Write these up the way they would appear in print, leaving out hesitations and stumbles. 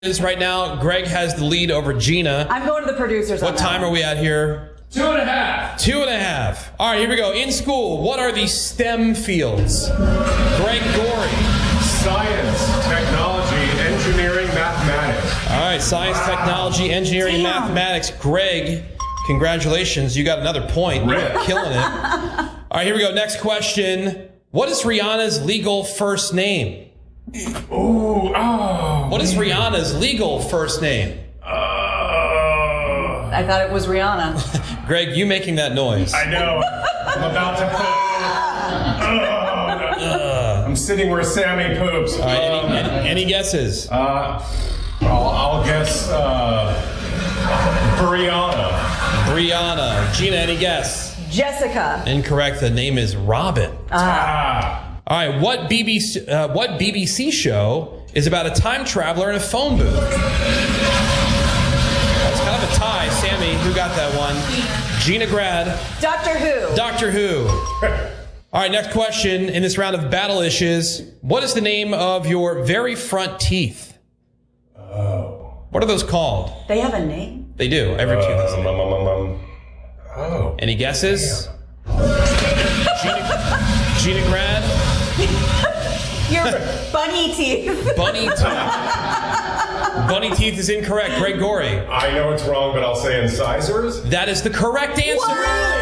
Right now, Greg has the lead over Gina. I'm going to the producers. What time are we at here? 2.5. 2.5. All right, here we go. In school, what are the STEM fields? Greg Gorey. Science, technology, engineering, mathematics. All right, science, technology, engineering, and mathematics. Greg, congratulations. You got another point. You're killing it. All right, here we go. Next question. What is Rihanna's legal first name? What is Rihanna's legal first name? I thought it was Rihanna. Greg, you making that noise. I know. I'm about to poop. I'm sitting where Sammy poops. All right, any guesses? I'll guess Brianna. Brianna. Gina, any guess? Jessica. Incorrect. The name is Robin. All right, what BBC show is about a time traveler in a phone booth? That's kind of a tie. Sammy, who got that one? Gina Grad. Doctor Who. Doctor Who. All right, next question in this round of battle-ish is, what is the name of your very front teeth? What are those called? They have a name? They do. Every tooth has a name. Any guesses? Gina Grad? Your bunny teeth. Bunny teeth. Bunny teeth is incorrect. Greg Gorey. I know it's wrong, but I'll say incisors. That is the correct answer.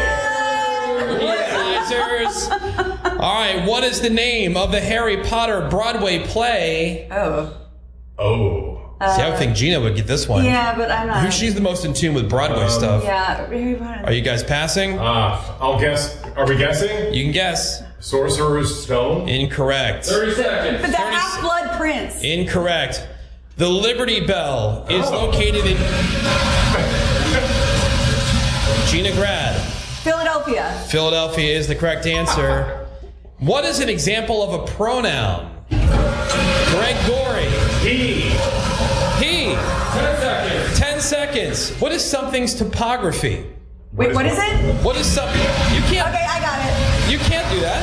Incisors. All right, what is the name of the Harry Potter Broadway play? See, I would think Gina would get this one. Yeah, but I'm not. She's the most in tune with Broadway stuff. Yeah, Harry Potter. Are you guys passing? I'll guess. Are we guessing? You can guess. Sorcerer's Stone. Incorrect. 30 seconds. But the Half-Blood Prince. Incorrect. The Liberty Bell is located in Gina Grad. Philadelphia. Philadelphia is the correct answer. What is an example of a pronoun? Greg Gorey. He. 10 seconds. 10 seconds. What is something's topography? Wait, what is it? What is something? You can't. Okay, I got it. You can't do that.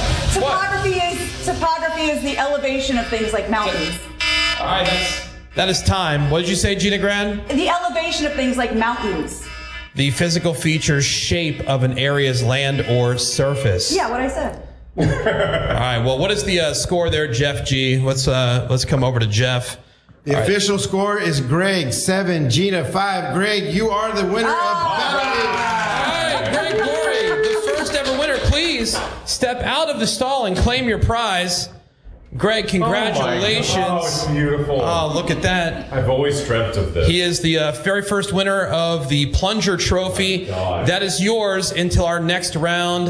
Topography is the elevation of things like mountains. All right, that is time. What did you say, Gina Grad? The elevation of things like mountains. The physical features, shape of an area's land or surface. Yeah, what I said. All right. Well, what is the score there, Jeff G? Let's come over to Jeff. The official score is Greg 7, Gina 5. Greg, you are the winner of Battle. All right, Greg Gorey, the first ever winner. Please step out of the stall and claim your prize. Greg, congratulations. Oh, it's beautiful. Oh, look at that. I've always dreamt of this. He is the very first winner of the Plunger Trophy. That is yours until our next round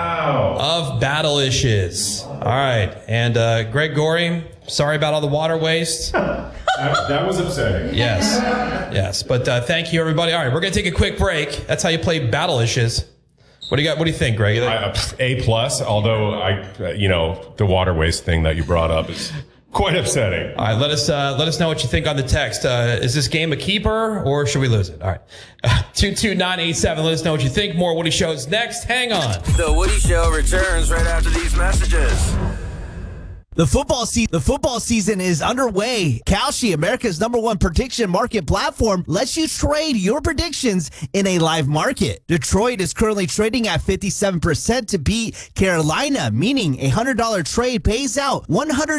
of Battle-ishes. All right. And Greg Gorey, sorry about all the water waste. That was upsetting. Yes. But thank you, everybody. All right, we're going to take a quick break. That's how you play Battle-ishes. What do you got? What do you think, Greg? A+, although the water waste thing that you brought up is quite upsetting. All right, let us know what you think on the text. Is this game a keeper or should we lose it? All right. 22987. Let us know what you think. More Woody Shows next. Hang on. The Woody Show returns right after these messages. The football season is underway. Kalshi, America's #1 prediction market platform, lets you trade your predictions in a live market. Detroit is currently trading at 57% to beat Carolina, meaning a $100 trade pays out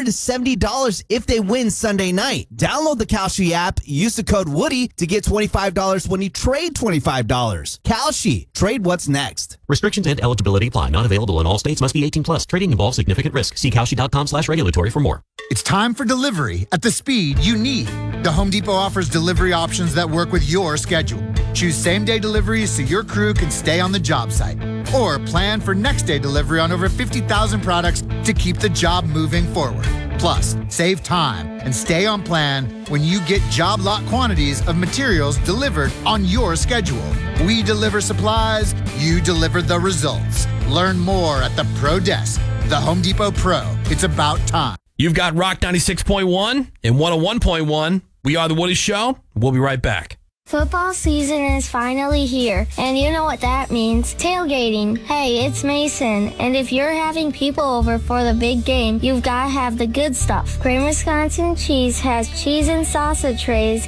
$170 if they win Sunday night. Download the Kalshi app, use the code Woody to get $25 when you trade $25. Kalshi, trade what's next. Restrictions and eligibility apply. Not available in all states. Must be 18+. Trading involves significant risk. See Kalshi.com/regulatory for more. It's time for delivery at the speed you need. The Home Depot offers delivery options that work with your schedule. Choose same-day deliveries so your crew can stay on the job site. Or plan for next-day delivery on over 50,000 products to keep the job moving forward. Plus, save time and stay on plan when you get job lot quantities of materials delivered on your schedule. We deliver supplies, you deliver the results. Learn more at the Pro Desk. The Home Depot Pro. It's about time. You've got Rock 96.1 and 101.1. We are The Woody Show. We'll be right back. Football season is finally here, and you know what that means. Tailgating. Hey, it's Mason, and if you're having people over for the big game, you've got to have the good stuff. Great Wisconsin Cheese has cheese and salsa trays